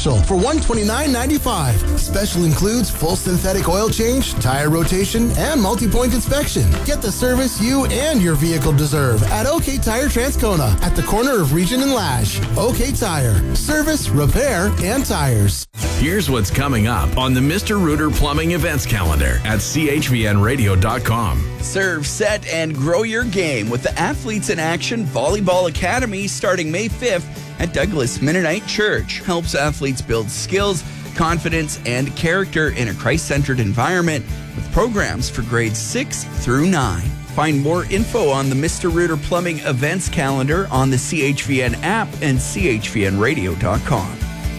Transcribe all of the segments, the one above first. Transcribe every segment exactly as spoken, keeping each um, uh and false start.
Essential for one hundred twenty-nine ninety-five. Special includes full synthetic oil change, tire rotation, and multi-point inspection. Get the service you and your vehicle deserve at OK Tire Transcona at the corner of Regent and Lash. OK Tire. Service, repair, and tires. Here's what's coming up on the Mister Rooter Plumbing events calendar at C H V N radio dot com. Serve, set, and grow your game with the Athletes in Action Volleyball Academy starting May fifth at Douglas Mennonite Church. Helps athletes build skills, confidence, and character in a Christ-centered environment with programs for grades six through nine. Find more info on the Mister Rooter Plumbing events calendar on the C H V N app and C H V N radio dot com.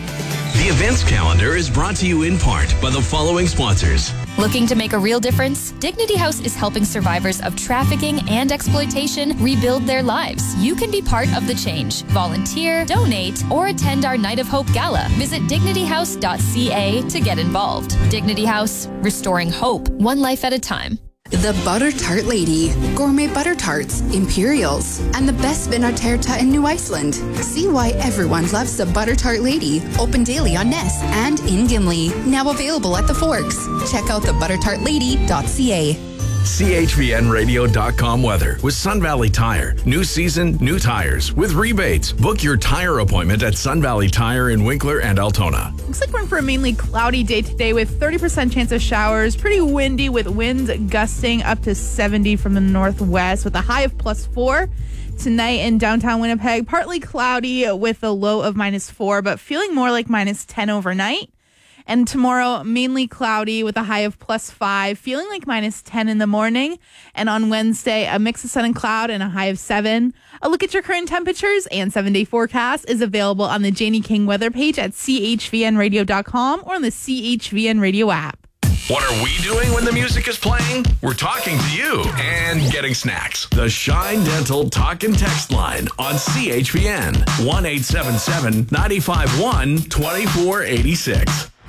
The events calendar is brought to you in part by the following sponsors. Looking to make a real difference? Dignity House is helping survivors of trafficking and exploitation rebuild their lives. You can be part of the change. Volunteer, donate, or attend our Night of Hope Gala. Visit dignity house dot c a to get involved. Dignity House, restoring hope, one life at a time. The Butter Tart Lady, gourmet butter tarts, Imperials, and the best Vinarterta in New Iceland. See why everyone loves the Butter Tart Lady. Open daily on Ness and in Gimli. Now available at the Forks. Check out the butter tart lady dot c a. C H V N radio dot com weather with Sun Valley Tire. New season, new tires with rebates. Book your tire appointment at Sun Valley Tire in Winkler and Altona. Looks like we're in for a mainly cloudy day today with thirty percent chance of showers. Pretty windy with winds gusting up to seventy from the northwest with a high of plus four. Tonight in downtown Winnipeg, partly cloudy with a low of minus four, but feeling more like minus ten overnight. And tomorrow, mainly cloudy with a high of plus five, feeling like minus ten in the morning. And on Wednesday, a mix of sun and cloud and a high of seven. A look at your current temperatures and seven-day forecast is available on the Janie King weather page at C H V N radio dot com or on the C H V N radio app. What are we doing when the music is playing? We're talking to you and getting snacks. The Shine Dental Talk and Text line on C H V N. one eight seven seven, nine five one, two four eight six.